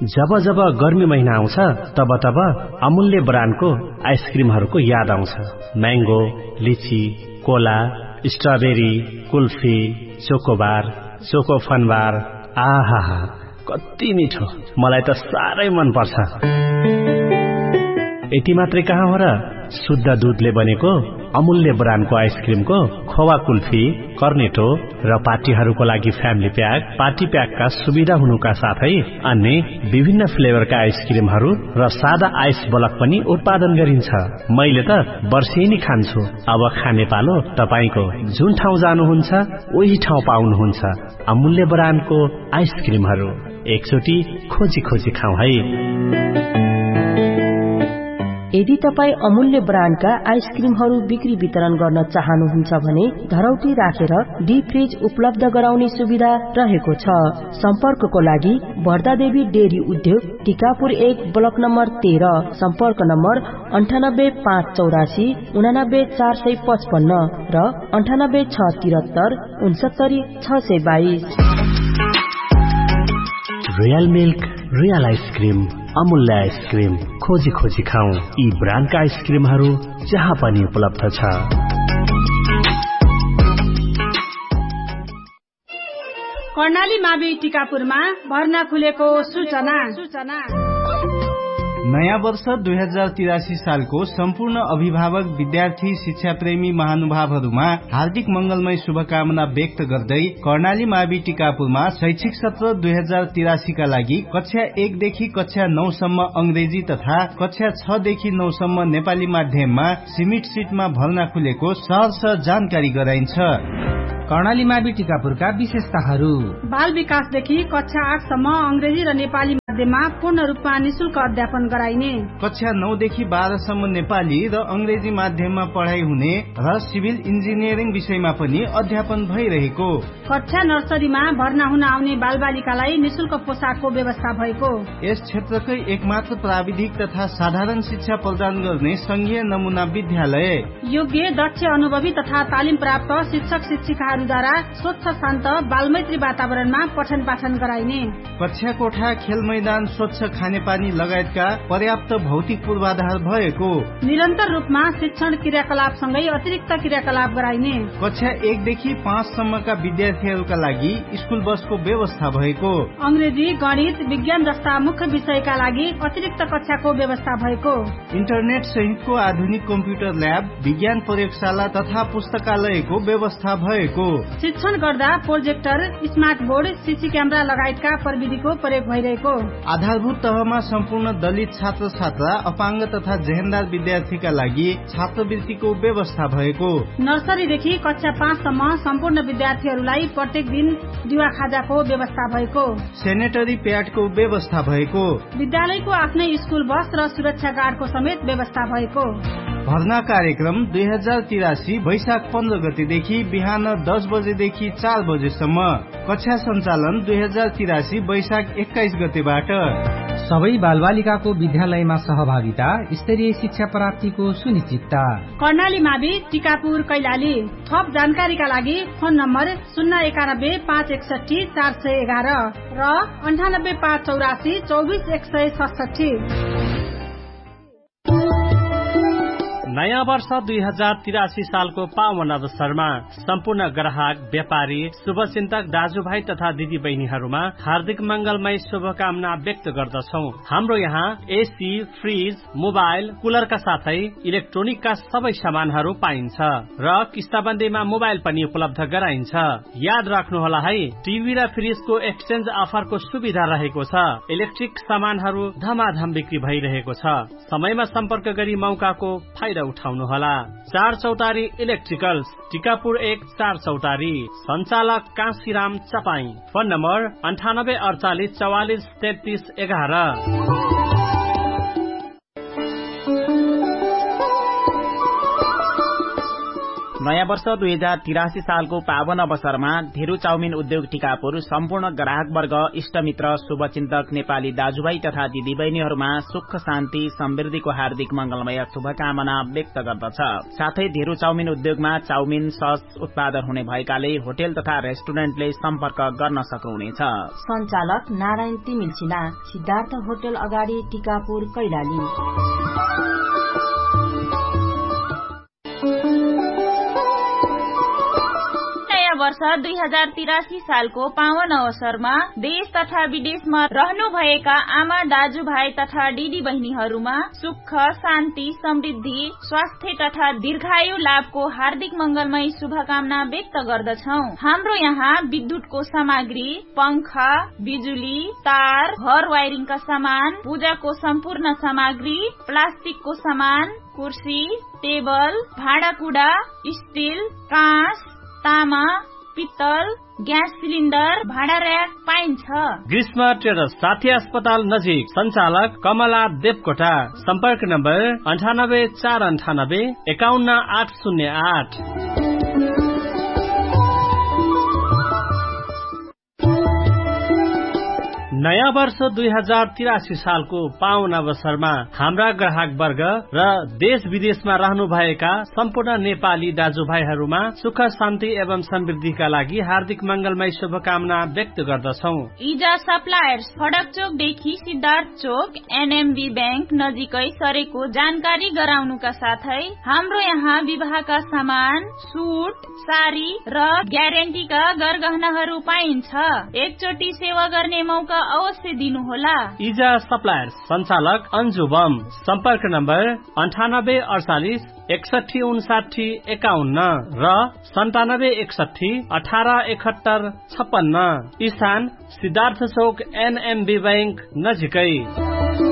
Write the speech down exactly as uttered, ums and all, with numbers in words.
जब जब गर्मी महिना आउँछ तब तब अमूल्य ब्रान्डको आइसक्रिमहरूको याद आउँछ। म्याङ्गो, लिची, Cola, strawberry, kulfi, chocobar, choco Fun Bar, आहा कति मिठो, मलाई त साह्रै मन पर्छ। यति मात्रै कहाँ हो र, शुद्ध दूधले बनेको अमूल्य ब्रान्डको आइसक्रिमको खोवा कुल्फी, कर्नेटो र पार्टीहरूको लागि फ्यामिली प्याक, पार्टी प्याकका सुविधा हुनुका साथै अन्य विभिन्न फ्लेभरका आइसक्रिमहरू र सादा आइस ब्लक पनि उत्पादन गरिन्छ। मैले त वर्षेनी खान्छु। अब खाने पालो तपाईको। जुन ठाउँ जानुहुन्छ उही ठाउँ पाउनुहुन्छ अमूल्य ब्रान्डको आइसक्रिमहरू। एकचोटि खोजी खोजी खाऊ है। यदि तपाई अमूल्य ब्रान्डका आइसक्रिमहरू बिक्री वितरण गर्न चाहनुहुन्छ भने धरौटी राखेर डीप फ्रिज उपलब्ध गराउने सुविधा रहेको छ। सम्पर्कको लागि भर्दादेवी डेरी उद्योग, टिकापुर एक, ब्लक नम्बर तेह्र, सम्पर्क नम्बर अन्ठानब्बे पाँच चौरासी उनानब्बे चार सय पचपन्न र अन्ठानब्बे छ तिहत्तर उनसत्तरी छ सय बाइस। रोयल मिल्क, रोयल आइसक्रिम, अमूल्य आइसक्रिम, खोजी खोजी खाऊ। यी ब्रान्डका आइसक्रिमहरू जहाँ पनि उपलब्ध छ। कर्णाली मावि टिकापुरमा भर्ना खुलेको सूचना सूचना नयाँ वर्ष दुई हजार तिरासी सालको सम्पूर्ण अभिभावक, विद्यार्थी, शिक्षा प्रेमी महानुभावहरूमा हार्दिक मंगलमय शुभकामना व्यक्त गर्दै कर्णाली मावि टिकापुरमा शैक्षिक सत्र दुई हजार तिरासी का लागि कक्षा एक देखि कक्षा नौ सम्म अंग्रेजी तथा कक्षा छ देखि नौ सम्म नेपाली माध्यममा सिमिट सीटमा भर्ना खुलेको सहर्ष जानकारी गराइन्छ। कर्णाली मावि टिकापुरका विशेषताहरू: बाल विकासदेखि कक्षा आठ सम्म अंग्रेजी र नेपाली माध्यममा पूर्ण रूपमा निशुल्क अध्यापन गराइने, कक्षा नौ देखि बाह्र सम्म नेपाली र अंग्रेजी माध्यममा पढाइ हुने र सिभिल इन्जिनियरिङ विषयमा पनि अध्यापन भइरहेको, कक्षा नर्सरीमा भर्ना हुन आउने बालबालिकालाई निशुल्क पोसाकको व्यवस्था भएको, यस क्षेत्रकै एकमात्र प्राविधिक तथा साधारण शिक्षा प्रदान गर्ने संघीय नमूना विद्यालय, योग्य, दक्ष, अनुभवी तथा तालिम प्राप्त शिक्षक शिक्षिकाहरूद्वारा स्वच्छ शान्त बालमैत्री वातावरणमा पठन पाठन गराइने, कक्षा कोठा, खेल मैदान, स्वच्छ खानेपानी लगायतका पर्याप्त भौतिक पूर्वाधार भएको, निरन्तर रूपमा शिक्षण क्रियाकलाप सँगै अतिरिक्त क्रियाकलाप गराइने, कक्षा एक देखि पाँच सम्मका विद्यार्थीहरूका लागि स्कुल बसको व्यवस्था भएको, अंग्रेजी, गणित, विज्ञान जस्ता मुख्य विषयका लागि अतिरिक्त कक्षाको व्यवस्था भएको, इन्टरनेट सहितको आधुनिक कम्प्युटर ल्याब, विज्ञान प्रयोगशाला तथा पुस्तकालयको व्यवस्था भएको, शिक्षण गर्दा projector, smart board, CC camera लगायतका प्रविधिको प्रयोग भइरहेको, आधारभूत तहमा सम्पूर्ण दलित छात्र छात्रा, अपाङ्ग तथा जेहेन्दार विद्यार्थीका लागि छात्रवृत्तिको व्यवस्था भएको, नर्सरीदेखि कक्षा पाँच सम्म सम्पूर्ण विद्यार्थीहरूलाई प्रत्येक दिन दिवा खाजाको व्यवस्था भएको, सेनेटरी प्याडको व्यवस्था भएको, विद्यालयको आफ्नै स्कुल बस र सुरक्षा गार्डको समेत व्यवस्था भएको। भर्ना कार्यक्रम दुई हजार तिरासी वैशाख पन्ध्र गतेदेखि बिहान दस बजेदेखि चार बजेसम्म, कक्षा सञ्चालन दुई हजार तिरासी वैशाख एक्काइस गतेबाट। सबै बालबालिकाको विद्यालयमा सहभागिता, स्तरीय शिक्षा प्राप्तिको सुनिश्चितता। कर्णाली मावि टिकापुर कैलाली। थप जानकारीका लागि फोन नम्बर शून्य एकानब्बे पाँच एकसठी चार सय एघार र अन्ठानब्बे पाँच चौरासी चौबिस एक सय सडसठी। नयाँ वर्ष दुई हजार तिरासी सालको पावन अवसरमा सम्पूर्ण ग्राहक, व्यापारी, शुभचिन्तक दाजुभाइ तथा दिदी बहिनीहरूमा हार्दिक मंगलमय शुभकामना व्यक्त गर्दछौ। हाम्रो यहाँ एसी, फ्रिज, मोबाइल, कुलरका साथै इलेक्ट्रोनिकका सबै सामानहरू पाइन्छ र किस्ताबन्दीमा मोबाइल पनि उपलब्ध गराइन्छ। याद राख्नुहोला है, टिभी र फ्रिजको एक्सचेन्ज अफरको सुविधा रहेको छ। इलेक्ट्रिक सामानहरू धमाधम बिक्री भइरहेको छ। समयमा सम्पर्क गरी मौकाको फाइदा उठाउनुहोला। चार चौतारी इलेक्ट्रिकल्स, टिकापुर एक, चार चौतारी, सञ्चालक काशीराम चपाई। फोन नम्बर अन्ठानब्बे अडचालिस चौवालिस तेत्तिस एघार। नयाँ वर्ष दुई हजार तिरासी सालको पावन अवसरमा धेरु चाउमिन उद्योग टिकापुर सम्पूर्ण ग्राहक वर्ग इष्टमित्र शुभचिन्तक नेपाली दाजुभाइ तथा दिदीबहिनीहरूमा सुख शान्ति समृद्धिको हार्दिक मंगलमय शुभकामना व्यक्त गर्दछ। साथै धेरु चाउमिन उद्योगमा चाउमिन सस उत्पादन हुने भएकाले होटेल तथा रेस्टुरेन्टले सम्पर्क गर्न सक्नुहुनेछ। सञ्चालक नारायण तिमिल सिन्हा, सिद्धार्थ होटल अगाडि, टिकापुर, कैलाली। वर्ष दुई हजार तिरासी सालको पावन अवसरमा देश तथा विदेशमा रहनुभएका आमा दाजुभाइ तथा दिदी बहिनीहरूमा सुख शान्ति समृद्धि स्वास्थ्य तथा दीर्घायु लाभको हार्दिक मंगलमय शुभकामना व्यक्त गर्दछौ। हाम्रो यहाँ विद्युतको सामग्री, पंखा, बिजुली, तार, घर वायरिङका सामान, पूजाको सम्पूर्ण सामग्री, प्लास्टिकको सामान, कुर्सी, टेबल, भाँडाकुँडा, स्टिल, काँस, तामा, पित्तल, ग्यास सिलिन्डर, भाडा र्याक पाइन्छ। ग्रीष्म ट्रेडर्स साथी अस्पताल नजिक। सञ्चालक कमला देवकोटा। सम्पर्क नम्बर अन्ठानब्बे चार अन्ठानब्बे एकाउन्न आठ शून्य आठ। नयाँ वर्ष दुई हजार तिरासी सालको पावन अवसरमा हाम्रा ग्राहक वर्ग र देश विदेशमा रहनुभएका सम्पूर्ण नेपाली दाजुभाइहरूमा सुख शान्ति एवं समृद्धिका लागि हार्दिक मंगलमय शुभकामना व्यक्त गर्दछौ। इजा सप्लायर्स फडक चोकदेखि सिद्धार्थ चोक एनएमबी बैंक नजिकै सरेको जानकारी गराउनुका साथै हाम्रो यहाँ विवाहका सामान, सूट, सारी र ग्यारेन्टीका गरगहनाहरू पाइन्छ। एकचोटि सेवा गर्ने मौका अवश्य दिनुहोला। इजा सप्लायर्स सञ्चालक अन्जु बम। सम्पर्क नम्बर अन्ठानब्बे अडचालिस एकसठी उन्साठी एकाउन्न र सन्तानब्बे एकसठी अठार एकहत्तर छप्पन्न। स्थान सिद्धार्थ चौक एनएमबी बैंक नजिकै।